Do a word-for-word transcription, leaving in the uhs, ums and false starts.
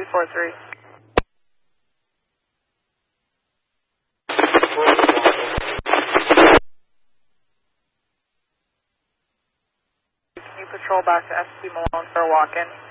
four three. Can you patrol back to S P Malone for a walk-in?